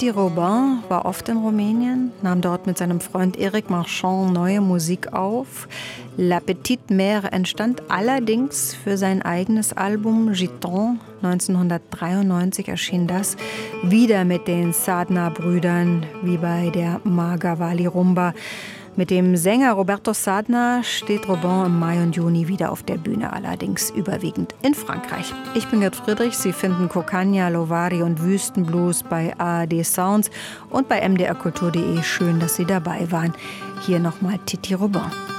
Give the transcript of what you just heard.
Titi Robin war oft in Rumänien, nahm dort mit seinem Freund Eric Marchand neue Musik auf. La Petite Mère entstand allerdings für sein eigenes Album Giton. 1993 erschien das, wieder mit den Sadna-Brüdern, wie bei der Magavali Rumba. Mit dem Sänger Roberto Sadna steht Robin im Mai und Juni wieder auf der Bühne, allerdings überwiegend in Frankreich. Ich bin Gerd Friedrich, Sie finden Kokania, Lovari und Wüstenblues bei ARD Sounds und bei mdrkultur.de. Schön, dass Sie dabei waren. Hier nochmal Titi Robin.